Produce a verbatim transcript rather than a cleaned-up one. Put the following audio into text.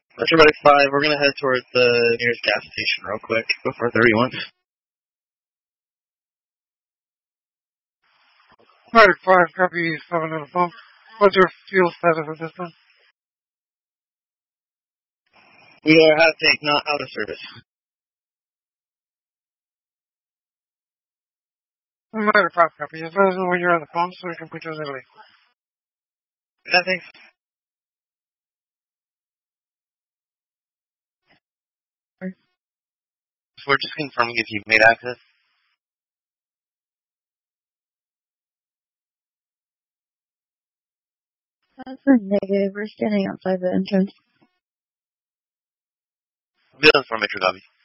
Metro Medic five, we're gonna head towards the nearest gas station real quick before thirty-one. Medic five, copy seven on the phone. What's your fuel status at this time? We are half tank, not out of service. Medic five, copy. Just let us know when you're on the phone so we can put you in the lead. Yeah, thanks. So we're just confirming if you've made access. That's a negative. We're standing outside the entrance. Bill for Metro Copy.